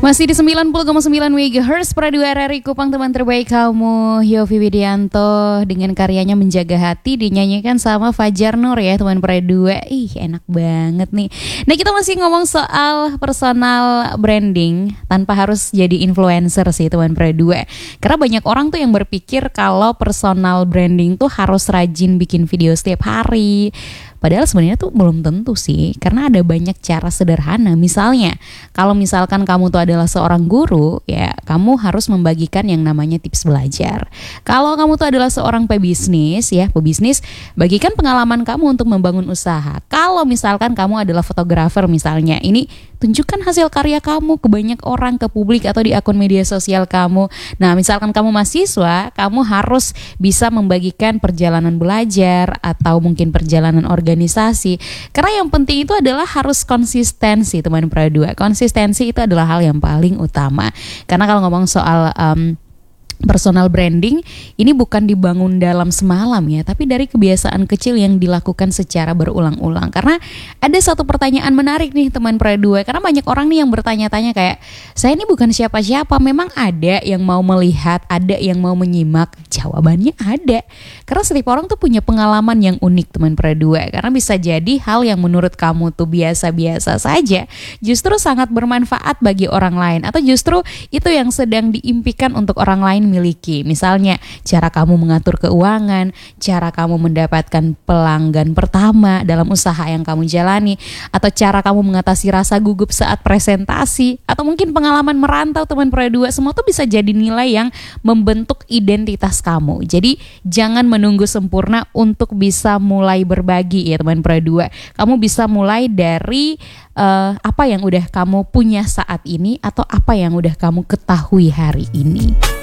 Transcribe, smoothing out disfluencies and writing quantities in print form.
Masih di 90,9 MHz Pradu RRI Kupang, teman terbaik kamu Yofi Widianto dengan karyanya Menjaga Hati, dinyanyikan sama Fajar Nur ya teman Pradu. Ih enak banget nih. Nah kita masih ngomong soal personal branding tanpa harus jadi influencer sih teman Pradu. Karena banyak orang tuh yang berpikir kalau personal branding tuh harus rajin bikin video setiap hari. Padahal sebenarnya tuh belum tentu sih, karena ada banyak cara sederhana. Misalnya, kalau misalkan kamu tuh adalah seorang guru, ya kamu harus membagikan yang namanya tips belajar. Kalau kamu tuh adalah seorang pebisnis, bagikan pengalaman kamu untuk membangun usaha. Kalau misalkan kamu adalah fotografer misalnya, ini tunjukkan hasil karya kamu ke banyak orang, ke publik atau di akun media sosial kamu. Nah, misalkan kamu mahasiswa, kamu harus bisa membagikan perjalanan belajar atau mungkin perjalanan organisasi. Karena yang penting itu adalah harus konsistensi teman Pradu. Konsistensi itu adalah hal yang paling utama. Karena kalau ngomong soal personal branding ini bukan dibangun dalam semalam ya, tapi dari kebiasaan kecil yang dilakukan secara berulang-ulang. Karena ada satu pertanyaan menarik nih teman Pradu, karena banyak orang nih yang bertanya-tanya kayak, saya ini bukan siapa-siapa, memang ada yang mau melihat, ada yang mau menyimak? Jawabannya ada. Karena setiap orang tuh punya pengalaman yang unik teman Pradu. Karena bisa jadi hal yang menurut kamu tuh biasa-biasa saja justru sangat bermanfaat bagi orang lain, atau justru itu yang sedang diimpikan untuk orang lain miliki. Misalnya cara kamu mengatur keuangan, cara kamu mendapatkan pelanggan pertama dalam usaha yang kamu jalani, atau cara kamu mengatasi rasa gugup saat presentasi, atau mungkin pengalaman merantau teman Pradu. Semua tuh bisa jadi nilai yang membentuk identitas kamu. Jadi jangan menunggu sempurna untuk bisa mulai berbagi ya teman Pradu. Kamu bisa mulai dari apa yang udah kamu punya saat ini, atau apa yang udah kamu ketahui hari ini.